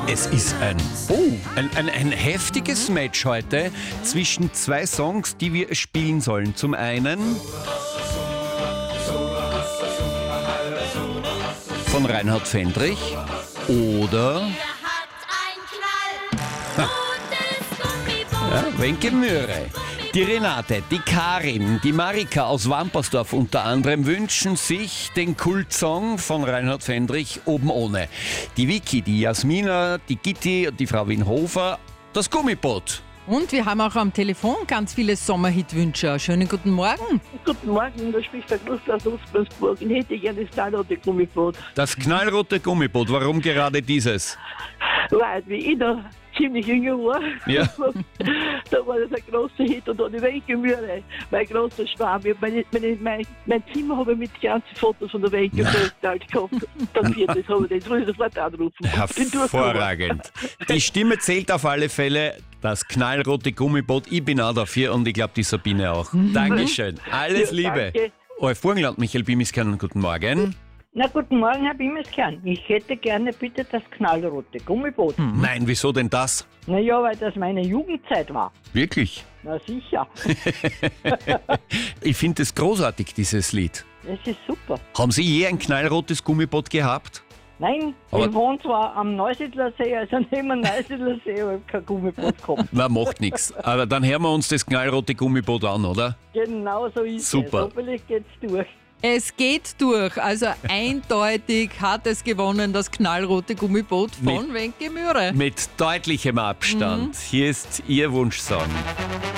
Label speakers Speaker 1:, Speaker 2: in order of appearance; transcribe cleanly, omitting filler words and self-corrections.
Speaker 1: Es ist ein heftiges Match heute zwischen zwei Songs, die wir spielen sollen. Zum einen von Reinhard Fendrich oder Wenke Möhre. Die Renate, die Karin, die Marika aus Wampersdorf unter anderem wünschen sich den Kultsong von Reinhard Fendrich Oben ohne. Die Vicky, die Jasmina, die Gitti und die Frau Winhofer, das Gummiboot.
Speaker 2: Und wir haben auch am Telefon ganz viele Sommerhit-Wünsche. Schönen guten Morgen.
Speaker 3: Guten Morgen, da spricht der Gustav aus Ostbensburg. Ich hätte gerne das knallrote Gummiboot.
Speaker 1: Das knallrote Gummiboot, warum gerade dieses?
Speaker 3: Weil, wie ich da ziemlich jünger war,
Speaker 1: Ja.
Speaker 3: da war das ein großer Hit und dann die Wenke Möhre, mein großer Schwarm. Mein Zimmer habe ich mit ganzen Fotos von der Wenke Möhre gehabt. Dann das habe ich den, soll ich sofort anrufen.
Speaker 1: Hervorragend. Die Stimme zählt auf alle Fälle. Das knallrote Gummiboot, ich bin auch dafür und ich glaube die Sabine auch. Dankeschön. Alles Liebe.
Speaker 3: Danke.
Speaker 1: Euer Burgenland, Michael Bimiskern, guten Morgen.
Speaker 4: Na, guten Morgen, Herr Bimeskern. Ich hätte gerne bitte das knallrote Gummiboot.
Speaker 1: Nein, wieso denn das?
Speaker 4: Naja, weil das meine Jugendzeit war.
Speaker 1: Wirklich?
Speaker 4: Na sicher.
Speaker 1: Ich finde es großartig, dieses Lied.
Speaker 4: Das ist super.
Speaker 1: Haben Sie je ein knallrotes Gummiboot gehabt?
Speaker 4: Nein,
Speaker 1: Aber-
Speaker 4: ich wohne zwar am Neusiedlersee, also neben dem Neusiedlersee, aber ich habe kein Gummiboot gehabt.
Speaker 1: Na, macht nichts. Aber dann hören wir uns das knallrote Gummiboot an, oder?
Speaker 4: Genau so ist
Speaker 1: Super.
Speaker 4: es. Hoffentlich geht's durch.
Speaker 2: Es geht durch. Also eindeutig hat es gewonnen, das knallrote Gummiboot von Wenke Möhre.
Speaker 1: Mit deutlichem Abstand. Hier ist Ihr Wunschsong.